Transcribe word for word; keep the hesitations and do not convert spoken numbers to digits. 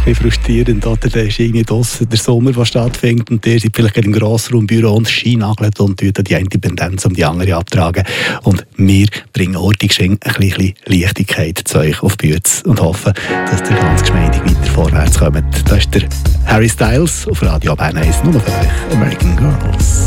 bisschen frustrierend, oder? Da ist irgendwie draussen der Sommer, der stattfindet und ihr seid vielleicht im Grossraumbüro und scheinagelt und die Independenz um die andere abtragen. Und wir bringen heute ein bisschen Leichtigkeit zu euch auf die Bühne und hoffen, dass ihr ganz geschmeidig weiter vorwärts kommt. Das ist der Harry Styles auf Radio Bern eins, nur für euch, American Girls.